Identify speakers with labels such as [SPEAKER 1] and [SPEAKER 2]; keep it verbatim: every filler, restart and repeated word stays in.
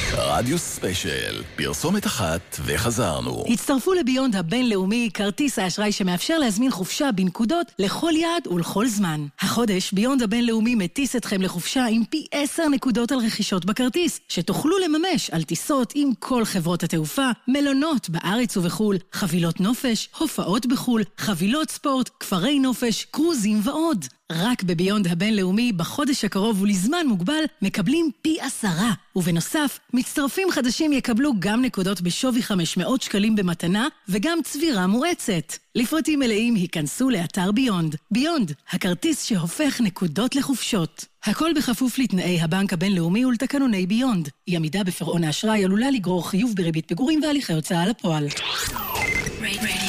[SPEAKER 1] רדיו ספיישל, פרסומת אחת וחזרנו.
[SPEAKER 2] הצטרפו לביונד הבינלאומי, כרטיס האשראי שמאפשר להזמין חופשה בנקודות לכל יעד ולכל זמן. החודש ביונד הבינלאומי מטיס אתכם לחופשה עם פי עשר נקודות על רכישות בכרטיס, שתוכלו לממש על טיסות עם כל חברות התעופה, מלונות בארץ ובחול, חבילות נופש, הופעות בחול, חבילות ספורט, כפרי נופש, קרוזים ועוד. רק בביונד הבינלאומי בחודש הקרוב ולזמן מוגבל מקבלים פי עשרה. ובנוסף, מצטרפים חדשים יקבלו גם נקודות בשווי חמש מאות שקלים במתנה וגם צבירה מואצת. לפרטים מלאים היכנסו לאתר ביונד. ביונד, הכרטיס שהופך נקודות לחופשות. הכל בכפוף לתנאי הבנק הבינלאומי ולתקנוני ביונד. אי עמידה בפירעון האשראי עלולה לגרור חיוב בריבית פיגורים והליכי הוצאה לפועל.